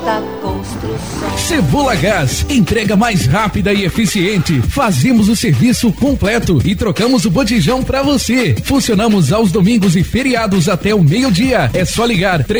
Alta Construção. Cebola Gás, entrega mais rápida e eficiente. Fazemos o serviço completo e trocamos o botijão para você. Funcionamos aos domingos e feriados até o meio-dia. É só ligar